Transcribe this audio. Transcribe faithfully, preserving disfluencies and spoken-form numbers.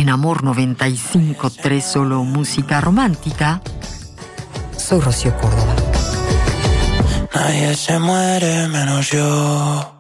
en Amor noventa y cinco punto tres, solo música romántica. Soy Rocío Córdoba. Nadie se muere menos yo.